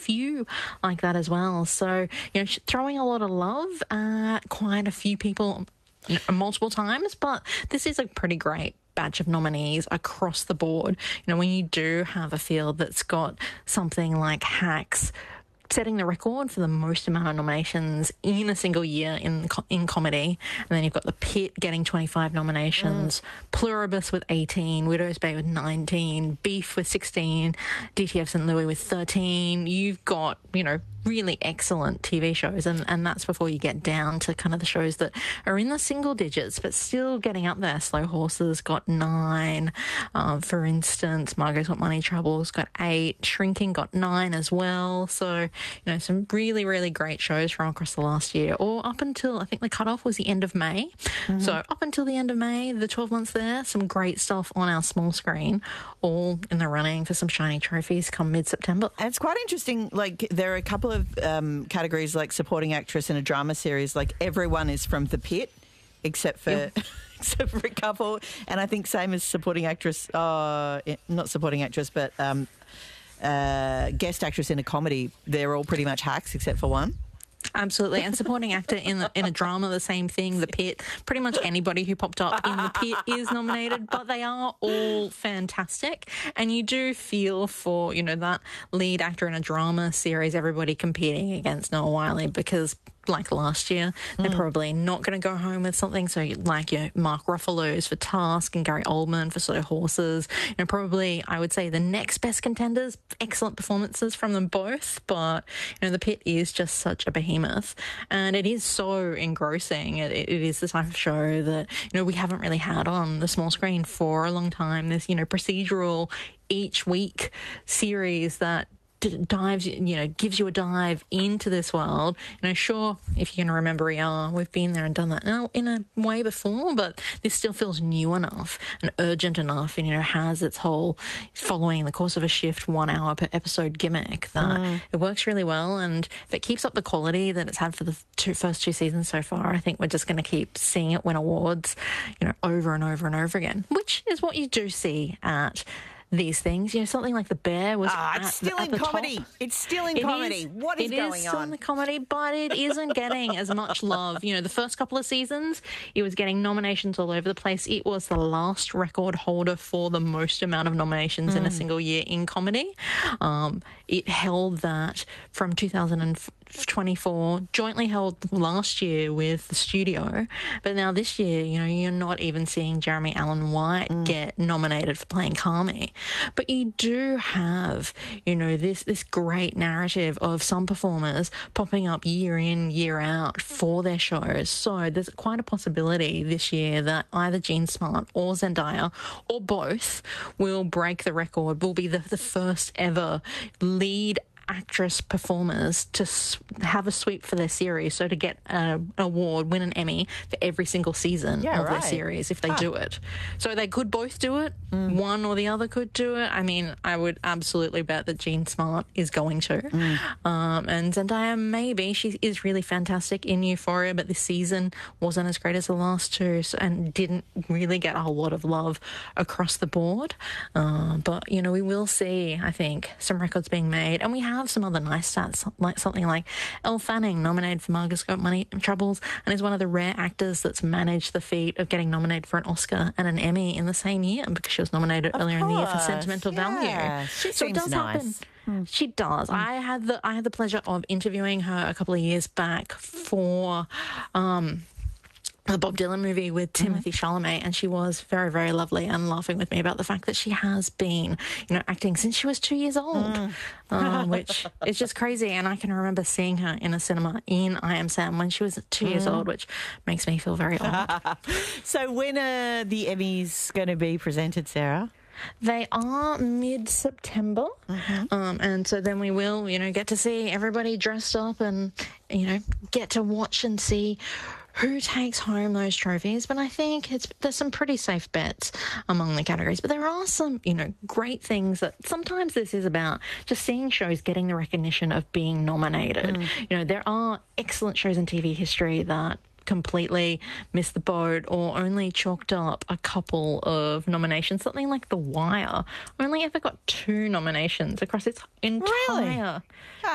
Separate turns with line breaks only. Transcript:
few like that as well. So, throwing a lot of love at quite a few people multiple times, but this is a pretty great batch of nominees across the board. When you do have a field that's got something like Hacks setting the record for the most amount of nominations in a single year in comedy, and then you've got The Pit getting 25 nominations, Pluribus with 18, Widow's Bay with 19, Beef with 16, DTF St. Louis with 13. You've got, really excellent TV shows, and that's before you get down to kind of the shows that are in the single digits but still getting up there. Slow Horses got 9, for instance. Margot's Got Money Troubles got 8, Shrinking got 9 as well. So, some really, really great shows from across the last year, or up until, I think the cutoff was the end of May. So up until the end of May, the 12 months there, some great stuff on our small screen, all in the running for some shiny trophies come mid-September.
And it's quite interesting, like there are a couple of categories like supporting actress in a drama series, like everyone is from The Pit except for except for a couple, and I think same as supporting actress, not supporting actress, but guest actress in a comedy. They're all pretty much Hacks except for one.
Absolutely. And supporting actor in a drama, the same thing. The Pit, pretty much anybody who popped up in The Pit is nominated, but they are all fantastic. And you do feel for, that lead actor in a drama series, everybody competing against Noah Wyle, because like last year, they're probably not going to go home with something. So like Mark Ruffalo's for Task and Gary Oldman for Slow Horses. Probably I would say the next best contenders, excellent performances from them both. But, The Pit is just such a behemoth, and it is so engrossing. It is the type of show that, we haven't really had on the small screen for a long time. This, procedural each week series that dives, gives you a dive into this world. Sure, if you can remember ER, we've been there and done that now in a way before, but this still feels new enough and urgent enough, and has its whole following the course of a shift 1 hour per episode gimmick that it works really well. And if it keeps up the quality that it's had for the first two seasons so far, I think we're just going to keep seeing it win awards, over and over and over again, which is what you do see at these things. Something like The Bear was
it's still in comedy.
Top.
It's still in comedy. What is going on?
It is still in the comedy, but it isn't getting as much love. The first couple of seasons, it was getting nominations all over the place. It was the last record holder for the most amount of nominations in a single year in comedy. It held that from 2024, jointly held last year with the studio. But now this year, you're not even seeing Jeremy Allen White get nominated for playing Carmy. But you do have, this great narrative of some performers popping up year in, year out for their shows. So there's quite a possibility this year that either Jean Smart or Zendaya or both will break the record, will be the first ever lead actress performers to have a sweep for their series, so to get an award, win an Emmy for every single season of their series if they do it. So they could both do it. One or the other could do it. I mean, I would absolutely bet that Jean Smart is going to. And Zendaya, maybe. She is really fantastic in Euphoria, but this season wasn't as great as the last two, and didn't really get a whole lot of love across the board. But, we will see, I think, some records being made. And we have some other nice stats, like something like Elle Fanning, nominated for Margot's Got Money Troubles, and is one of the rare actors that's managed the feat of getting nominated for an Oscar and an Emmy in the same year, because she was nominated earlier in the year for Sentimental Value.
She
so
seems
it does
nice.
happen. She does. I had the pleasure of interviewing her a couple of years back for the Bob Dylan movie with Timothy Chalamet, and she was very, very lovely and laughing with me about the fact that she has been, acting since she was 2 years old, which is just crazy. And I can remember seeing her in a cinema in I Am Sam when she was 2 years old, which makes me feel very old.
So when are the Emmys going to be presented, Sarah?
They are mid-September, and so then we will, get to see everybody dressed up and, get to watch and see who takes home those trophies. But I think there's some pretty safe bets among the categories. But there are some, great things that sometimes this is about just seeing shows getting the recognition of being nominated. There are excellent shows in TV history that completely missed the boat or only chalked up a couple of nominations. Something like The Wire only ever got 2 nominations across its entire